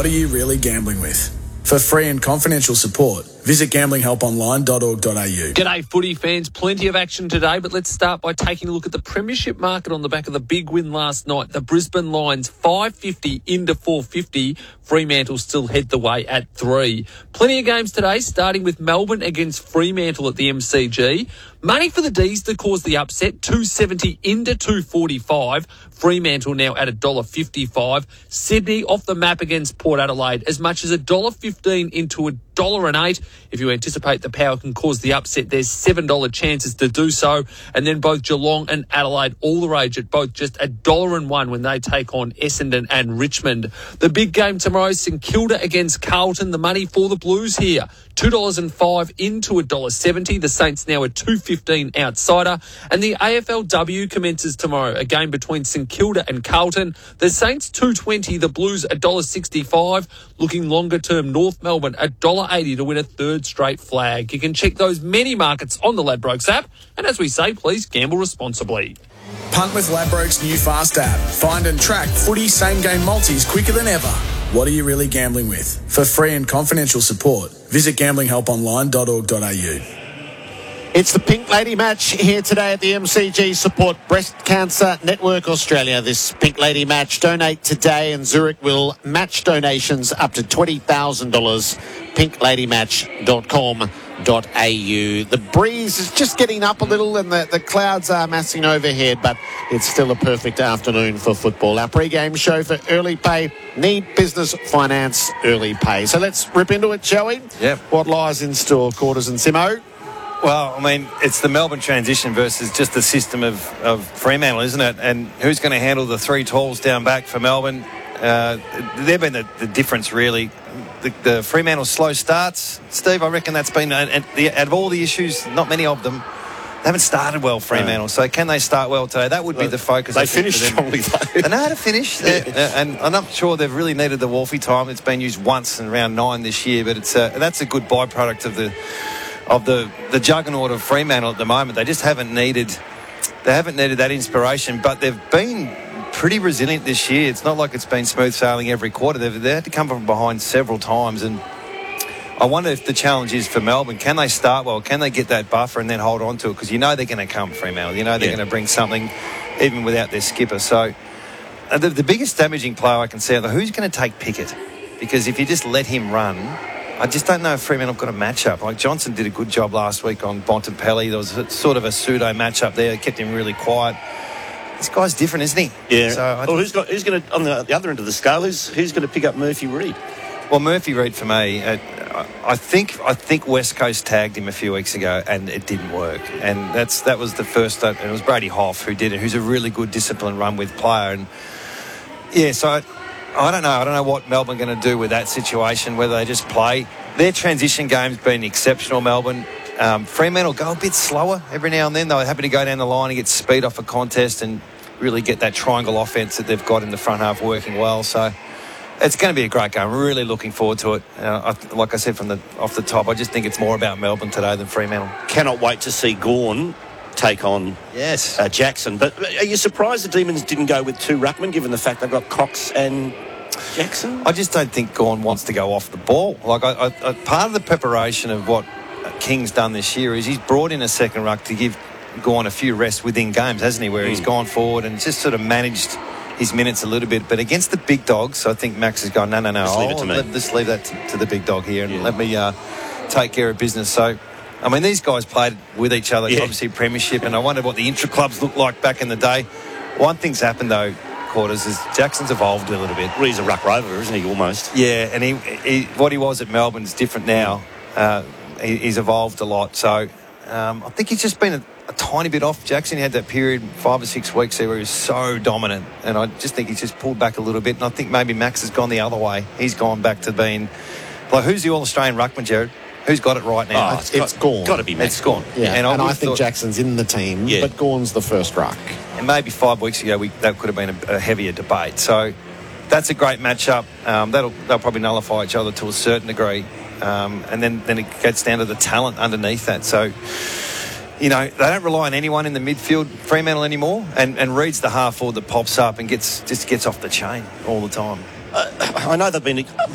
What are you really gambling with? For free and confidential support, visit gamblinghelponline.org.au. G'day footy fans, plenty of action today, but let's start by taking a look at the premiership market on the back of the big win last night. The Brisbane Lions 550 into 450. Fremantle still head the way at 3. Plenty of games today, starting with Melbourne against Fremantle at the MCG. Money for the D's to cause the upset, 270 into 245. Fremantle now at $1.55. Sydney off the map against Port Adelaide, as much as $1.15 into $1.08. If you anticipate the Power can cause the upset, there's $7 chances to do so. And then both Geelong and Adelaide all the rage at both just $1.01 when they take on Essendon and Richmond. The big game tomorrow, St Kilda against Carlton. The money for the Blues here, $2.05 into $1.70. The Saints now a $2.15 outsider. And the AFLW commences tomorrow, a game between St Kilda and Carlton. The Saints $2.20, the Blues $1.65. Looking longer term, North Melbourne $1.80 to win a third straight flag. You can check those many markets on the Ladbrokes app. And as we say, please gamble responsibly. Punt with Ladbrokes' new Fast app. Find and track footy same-game multis quicker than ever. What are you really gambling with? For free and confidential support, visit gamblinghelponline.org.au. It's the Pink Lady match here today at the MCG. Support Breast Cancer Network Australia. This Pink Lady match, donate today and Zurich will match donations up to $20,000. pinkladymatch.com.au. The breeze is just getting up a little and the clouds are massing overhead, but it's still a perfect afternoon for football. Our pre-game show for early pay, Need Business Finance Early Pay. So let's rip into it, shall we? Yep. What lies in store, Quarters and Simo? Well, I mean, it's the Melbourne transition versus just the system of Fremantle, isn't it? And who's going to handle the three talls down back for Melbourne? They've been the difference, really. The Fremantle slow starts, Steve, I reckon that's been, out of all the issues, not many of them, they haven't started well, Fremantle. So can they start well today? That would be the focus. They finished strongly, though. They know how to finish. And I'm not sure they've really needed the Wolfie time. It's been used once in round 9 this year, but that's a good byproduct of the juggernaut of Fremantle at the moment. They just haven't needed that inspiration, but they've been pretty resilient this year. It's not like it's been smooth sailing every quarter. They had to come from behind several times, and I wonder if the challenge is for Melbourne. Can they start well? Can they get that buffer and then hold on to it? Because you know they're going to come, Fremantle. You know they're going to bring something even without their skipper. So the biggest damaging player I can see, who's going to take Pickett? Because if you just let him run, I just don't know if Fremantle have got a matchup. Like Johnson did a good job last week on Bontempelli. There was sort of a pseudo matchup there. It kept him really quiet. This guy's different, isn't he? Yeah. So who's going to, on the other end of the scale, who's going to pick up Murphy Reid? Well, Murphy Reid for me, I think West Coast tagged him a few weeks ago and it didn't work. And that was the first, and it was Brady Hoff who did it, who's a really good disciplined run-with player. And yeah, so I don't know. I don't know what Melbourne are going to do with that situation, whether they just play. Their transition game's been exceptional, Melbourne. Fremantle go a bit slower every now and then. They're happy to go down the line and get speed off a contest and really get that triangle offence that they've got in the front half working well. So it's going to be a great game. I'm really looking forward to it. Like I said off the top, I just think it's more about Melbourne today than Fremantle. Cannot wait to see Gawn take on Jackson. But are you surprised the Demons didn't go with 2 ruckmen, given the fact they've got Cox and Jackson? I just don't think Gawn wants to go off the ball. Like part of the preparation of what King's done this year is he's brought in a second ruck to give Gawn a few rests within games, hasn't he, where he's gone forward and just sort of managed his minutes a little bit. But against the big dogs, I think Max has gone, no, just leave it to me. Let's leave that to the big dog here and let me take care of business. So, I mean, these guys played with each other, obviously premiership, and I wonder what the intra-clubs looked like back in the day. One thing's happened, though, Quarters, is Jackson's evolved a little bit. Well, he's a ruck rover, isn't he, almost? Yeah, and he what he was at Melbourne's different now. He's evolved a lot. So I think he's just been a tiny bit off. Jackson had that period, 5 or 6 weeks there, where he was so dominant. And I just think he's just pulled back a little bit. And I think maybe Max has gone the other way. He's gone back to being... Like, who's the All-Australian ruckman, Jared? Who's got it right now? It's Gawn. Got to be Max. It's Gawn. Yeah, and I think Jackson's in the team, but Gawn's the first ruck. And maybe 5 weeks ago, that could have been a heavier debate. So that's a great matchup. They'll probably nullify each other to a certain degree. And then it gets down to the talent underneath that. So, you know, they don't rely on anyone in the midfield, Fremantle, anymore. And Reid's the half forward that pops up and gets off the chain all the time. I know they've been